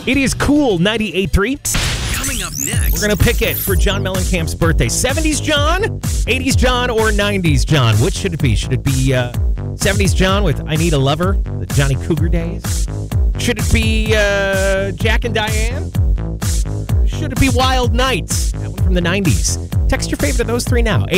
It is Cool 98.3. Coming up next. We're going to pick it for John Mellencamp's birthday. 70s John, 80s John, or 90s John? Which should it be? Should it be 70s John with I Need a Lover, the Johnny Cougar days? Should it be Jack and Diane? Should it be Wild Nights? That one from the 90s. Text your favorite of those three now.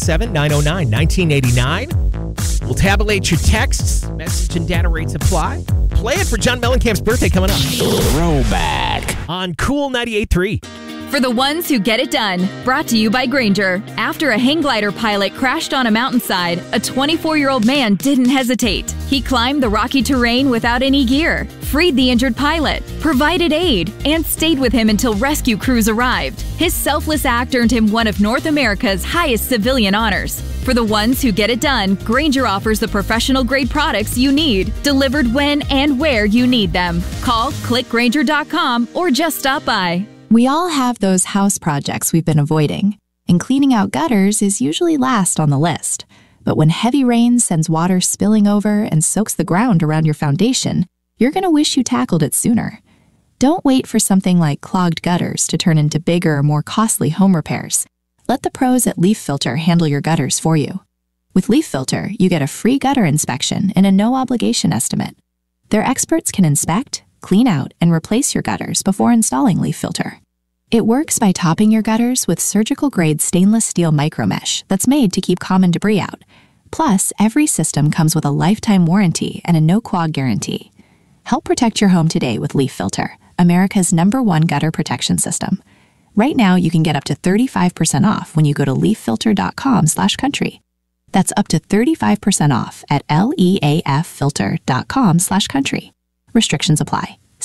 877-909-1989. We'll tabulate your texts. Message and data rates apply. Play it for John Mellencamp's birthday coming up. Throwback. On Cool 98.3. For the ones who get it done, brought to you by Grainger. After a hang glider pilot crashed on a mountainside, a 24-year-old man didn't hesitate. He climbed the rocky terrain without any gear, freed the injured pilot, provided aid, and stayed with him until rescue crews arrived. His selfless act earned him one of North America's highest civilian honors. For the ones who get it done, Grainger offers the professional-grade products you need, delivered when and where you need them. Call, click Grainger.com, or just stop by. We all have those house projects we've been avoiding, and cleaning out gutters is usually last on the list. But when heavy rain sends water spilling over and soaks the ground around your foundation, you're going to wish you tackled it sooner. Don't wait for something like clogged gutters to turn into bigger, more costly home repairs. Let the pros at Leaf Filter handle your gutters for you. With Leaf Filter, you get a free gutter inspection and a no-obligation estimate. Their experts can inspect, clean out, and replace your gutters before installing Leaf Filter. It works by topping your gutters with surgical-grade stainless steel micromesh that's made to keep common debris out. Plus, every system comes with a lifetime warranty and a no-clog guarantee. Help protect your home today with Leaf Filter, America's #1 gutter protection system. Right now, you can get up to 35% off when you go to leaffilter.com/country. That's up to 35% off at leaffilter.com/country. Restrictions apply.